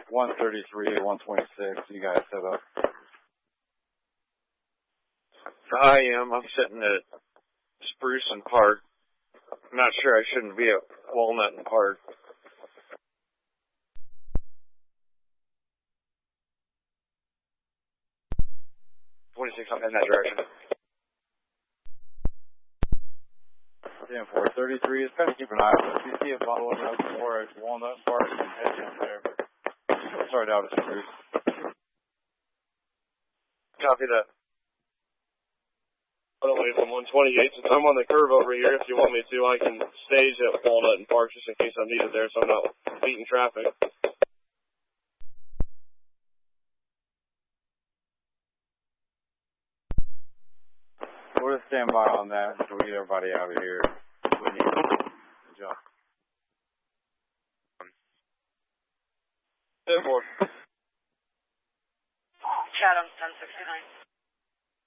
133, 126, you guys set up. I am. I'm sitting at Spruce and Park. I'm not sure I shouldn't be at Walnut and Park. 26, I'm in that direction. 433 is kind of keep an eye on it. If you see a following up towards Walnut Park, and head in there. Start out at Spruce. Copy that. By the way, from 128, since I'm on the curve over here, if you want me to, I can stage at Walnut and Park just in case I'm needed there so I'm not beating traffic. We'll just stand by on that until we get everybody out of here. We need to jump. 10-4. Chatham, 1069.